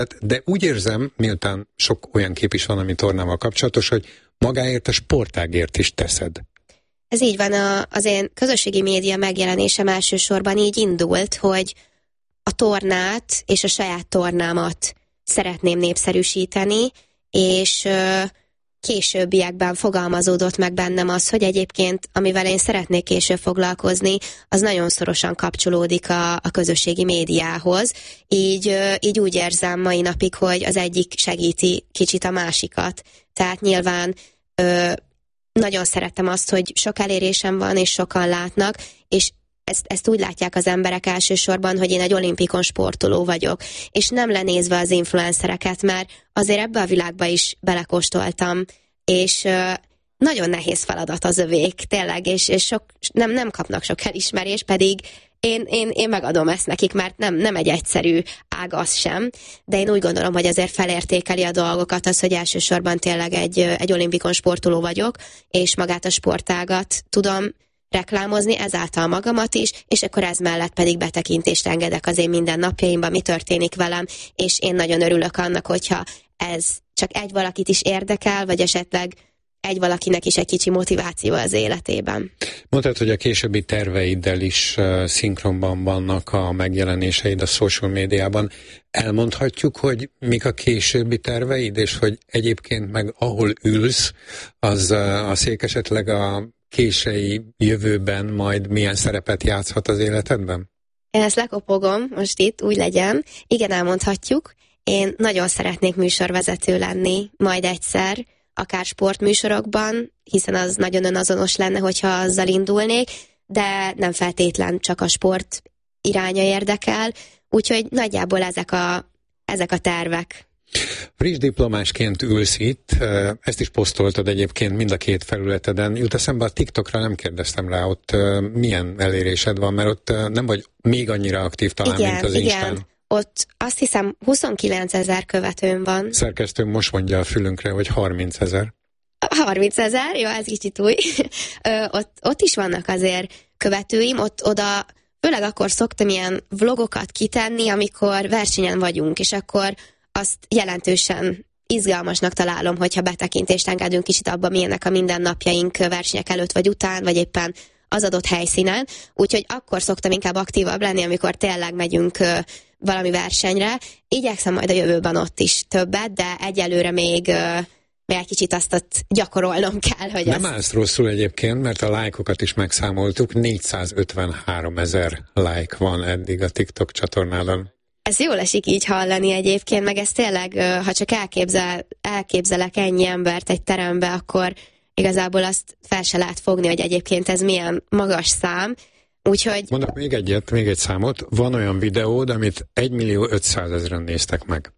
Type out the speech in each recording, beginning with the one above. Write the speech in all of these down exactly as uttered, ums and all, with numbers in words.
De úgy érzem, miután sok olyan kép is van, ami tornával kapcsolatos, hogy magáért a sportágért is teszed. Ez így van, a, az én közösségi média megjelenésem elsősorban így indult, hogy a tornát és a saját tornámat szeretném népszerűsíteni, és ö, későbbiekben fogalmazódott meg bennem az, hogy egyébként, amivel én szeretnék később foglalkozni, az nagyon szorosan kapcsolódik a, a közösségi médiához. Így, ö, így úgy érzem mai napig, hogy az egyik segíti kicsit a másikat. Tehát nyilván ö, nagyon szeretem azt, hogy sok elérésem van, és sokan látnak, és Ezt, ezt úgy látják az emberek elsősorban, hogy én egy olimpikon sportoló vagyok, és nem lenézve az influencereket, mert azért ebbe a világba is belekóstoltam, és uh, nagyon nehéz feladat az övék, tényleg, és, és sok, nem, nem kapnak sok elismerést, pedig én, én, én megadom ezt nekik, mert nem, nem egy egyszerű ág az sem, de én úgy gondolom, hogy azért felértékeli a dolgokat az, hogy elsősorban tényleg egy, egy olimpikon sportoló vagyok, és magát a sportágat tudom reklámozni, ezáltal magamat is, és akkor ez mellett pedig betekintést engedek az én mindennapjaimban, mi történik velem, és én nagyon örülök annak, hogyha ez csak egy valakit is érdekel, vagy esetleg egy valakinek is egy kicsi motiváció az életében. Mondtad, hogy a későbbi terveiddel is uh, szinkronban vannak a megjelenéseid a social médiában. Elmondhatjuk, hogy mik a későbbi terveid, és hogy egyébként meg ahol ülsz, az uh, a szék esetleg a késői jövőben majd milyen szerepet játszhat az életedben? Én ezt lekopogom, most itt úgy legyen. Igen, elmondhatjuk. Én nagyon szeretnék műsorvezető lenni, majd egyszer, akár sportműsorokban, hiszen az nagyon önazonos lenne, hogyha azzal indulnék, de nem feltétlen csak a sport iránya érdekel, úgyhogy nagyjából ezek a, ezek a tervek. Friss diplomásként ülsz itt, ezt is posztoltad egyébként mind a két felületeden. Jut eszembe, a TikTokra nem kérdeztem rá, ott milyen elérésed van, mert ott nem vagy még annyira aktív talán, igen, mint az igen. Instán. Ott azt hiszem huszonkilencezer követőm van. Szerkesztőm most mondja a fülünkre, hogy harmincezer. harmincezer? Jó, ez kicsit új. Ö, ott, ott is vannak azért követőim, ott oda főleg akkor szoktam ilyen vlogokat kitenni, amikor versenyen vagyunk, és akkor azt jelentősen izgalmasnak találom, hogyha betekintést engedünk kicsit abba, milyenek a mindennapjaink versenyek előtt vagy után, vagy éppen az adott helyszínen. Úgyhogy akkor szoktam inkább aktívabb lenni, amikor tényleg megyünk ö, valami versenyre. Igyekszem majd a jövőben ott is többet, de egyelőre még, ö, még egy kicsit azt ott gyakorolnom kell. Hogy Nem azt... állsz rosszul egyébként, mert a lájkokat is megszámoltuk. négyszázötvenhárom ezer lájk van eddig a TikTok csatornádon. Ez jól esik így hallani egyébként, meg ez tényleg, ha csak elképzel, elképzelek ennyi embert egy terembe, akkor igazából azt fel se lehet fogni, hogy egyébként ez milyen magas szám. Úgyhogy... Mondok még egyet, még egy számot. Van olyan videód, amit egymillió ötszázezren néztek meg.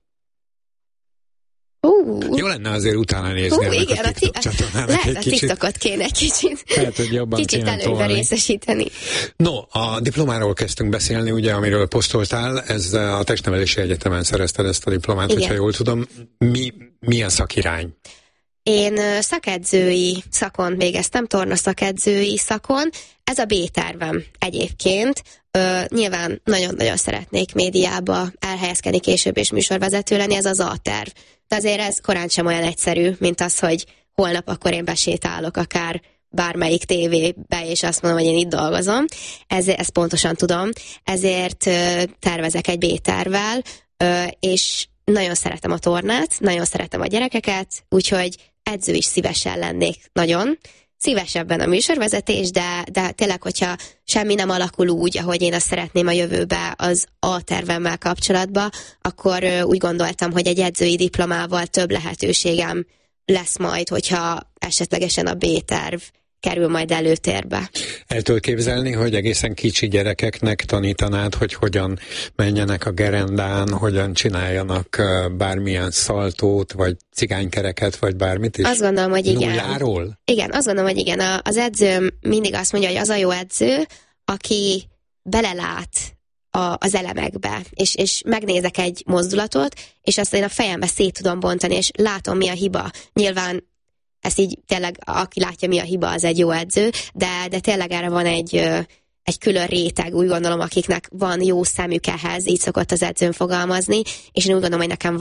Uh, Jó lenne azért utána nézni uh, igen, a TikTok csatornának egy lehet kicsit. a TikTokot kéne egy kicsit, lehet, hogy jobban kicsit előnyben részesíteni. No, a diplomáról kezdtünk beszélni, ugye, amiről posztoltál, ez a Testnevelési Egyetemen szerezted ezt a diplomát, igen. Hogyha jól tudom. Mi, mi a szakirány? Én szakedzői szakon végeztem, torna szakedzői szakon. Ez a B-tervem egyébként. Ö, nyilván nagyon-nagyon szeretnék médiába elhelyezkedni később és műsorvezető lenni, ez az A-terv. De azért ez korán sem olyan egyszerű, mint az, hogy holnap akkor én besétálok akár bármelyik tévébe, és azt mondom, hogy én itt dolgozom. Ez, ezt pontosan tudom. Ezért ö, tervezek egy B-tervvel, ö, és nagyon szeretem a tornát, nagyon szeretem a gyerekeket, úgyhogy edző is szívesen lennék nagyon. Szívesebben a műsorvezetés, de, de tényleg, hogyha semmi nem alakul úgy, ahogy én azt szeretném a jövőbe az A-tervemmel kapcsolatban, akkor ö, úgy gondoltam, hogy egy edzői diplomával több lehetőségem lesz majd, hogyha esetlegesen a B-terv kerül majd előtérbe. El tudod képzelni, hogy egészen kicsi gyerekeknek tanítanád, hogy hogyan menjenek a gerendán, hogyan csináljanak bármilyen szaltót, vagy cigánykereket, vagy bármit is? Azt gondolom, hogy igen. Nulláról? Igen, azt gondolom, hogy igen. Az edzőm mindig azt mondja, hogy az a jó edző, aki belelát a, az elemekbe, és, és megnézek egy mozdulatot, és azt én a fejembe szét tudom bontani, és látom, mi a hiba. Nyilván ezt így tényleg, aki látja, mi a hiba, az egy jó edző, de, de tényleg erre van egy, egy külön réteg, úgy gondolom, akiknek van jó szemük ehhez, így szokott az edzőn fogalmazni, és én úgy gondolom, hogy nekem